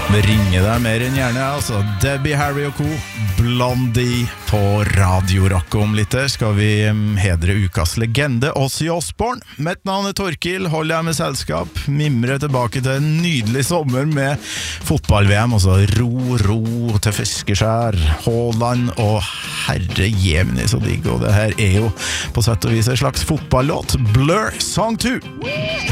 Vi ringer deg mer enn gjerne, altså. Debbie Harry og co. Blondie på Radio Rock. Om litt skal vi hedre ukas legende, Ozzy Osbourne. Mitt navn Torkil, holder jeg med selskap. Mimre tilbake til en nydelig sommer med fotball-VM. Altså ro til Fiskeskjær, Haaland og herre jemini så digg. Og det her jo på sett og vis en slags fotballåt. Blur Song 2.